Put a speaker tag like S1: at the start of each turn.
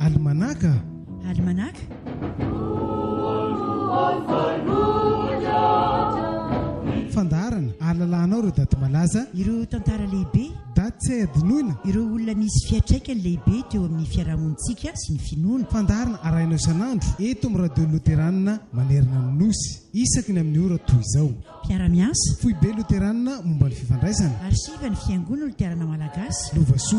S1: almanaka fandarana ahalalànao ireo daty malaza,
S2: ireo tantara lehibe,
S1: daty tsy hay adinoina,
S2: ireo olona nisy fiatraikany lehibe teo amin'ny fiarahamonitsika sy ny finoana.
S1: fandarana arahinao isan'andro eto amin'ny radio loteranina manerana ny nosy, isaky ny amin'ny ora toy izao.
S2: Mpiara-miasa
S1: foibe loteranina momba ny fifandraisana,
S2: arsiva ny fiangonana loterana malagasy,
S1: lovasoa